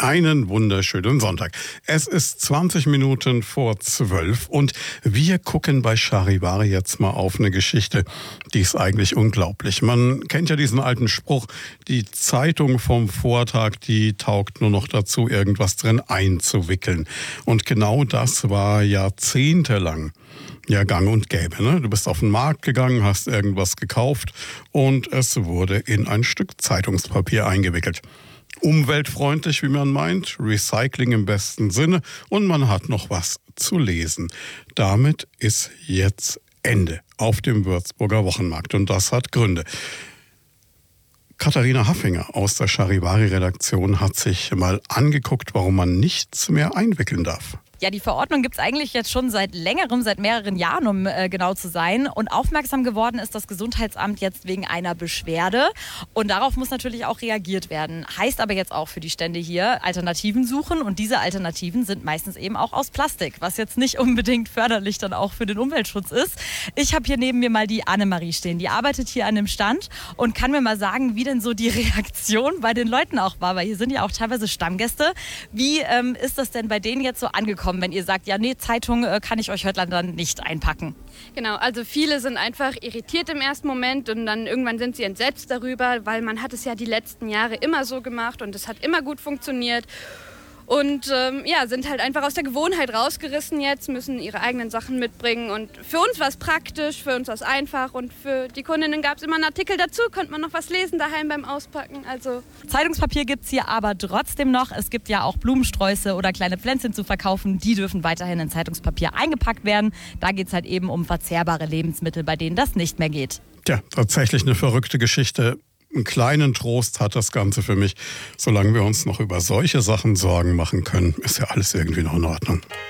Einen wunderschönen Sonntag. Es ist 20 Minuten vor 12 und wir gucken bei Charivari jetzt mal auf eine Geschichte, die ist eigentlich unglaublich. Man kennt ja diesen alten Spruch, die Zeitung vom Vortag, die taugt nur noch dazu, irgendwas drin einzuwickeln. Und genau das war jahrzehntelang ja gang und gäbe. Ne? Du bist auf den Markt gegangen, hast irgendwas gekauft und es wurde in ein Stück Zeitungspapier eingewickelt. Umweltfreundlich, wie man meint, Recycling im besten Sinne und man hat noch was zu lesen. Damit ist jetzt Ende auf dem Würzburger Wochenmarkt und das hat Gründe. Katharina Haffinger aus der Charivari-Redaktion hat sich mal angeguckt, warum man nichts mehr einwickeln darf. Ja, die Verordnung gibt es eigentlich jetzt schon seit längerem, seit mehreren Jahren, um genau zu sein. Und aufmerksam geworden ist das Gesundheitsamt jetzt wegen einer Beschwerde. Und darauf muss natürlich auch reagiert werden. Heißt aber jetzt auch für die Stände hier Alternativen suchen. Und diese Alternativen sind meistens eben auch aus Plastik, was jetzt nicht unbedingt förderlich dann auch für den Umweltschutz ist. Ich habe hier neben mir mal die Annemarie stehen. Die arbeitet hier an dem Stand und kann mir mal sagen, wie denn so die Reaktion bei den Leuten auch war. Weil hier sind ja auch teilweise Stammgäste. Wie ist das denn bei denen jetzt so angekommen, wenn ihr sagt, ja, nee, Zeitung kann ich euch heute dann nicht einpacken? Genau, also viele sind einfach irritiert im ersten Moment und dann irgendwann sind sie entsetzt darüber, weil man hat es ja die letzten Jahre immer so gemacht und es hat immer gut funktioniert. Und sind halt einfach aus der Gewohnheit rausgerissen jetzt, müssen ihre eigenen Sachen mitbringen. Und für uns war es praktisch, für uns war es einfach. Und für die Kundinnen gab es immer einen Artikel dazu, konnte man noch was lesen daheim beim Auspacken. Also Zeitungspapier gibt es hier aber trotzdem noch. Es gibt ja auch Blumensträuße oder kleine Pflänzchen zu verkaufen. Die dürfen weiterhin in Zeitungspapier eingepackt werden. Da geht es halt eben um verzehrbare Lebensmittel, bei denen das nicht mehr geht. Tja, tatsächlich eine verrückte Geschichte. Einen kleinen Trost hat das Ganze für mich. Solange wir uns noch über solche Sachen Sorgen machen können, ist ja alles irgendwie noch in Ordnung.